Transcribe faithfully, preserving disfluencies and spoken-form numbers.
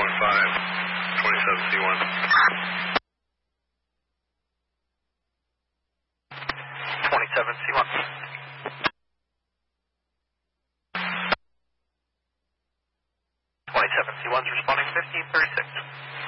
one five, twenty-seven C one. twenty-seven C one. twenty-seven C one's responding fifteen thirty-six.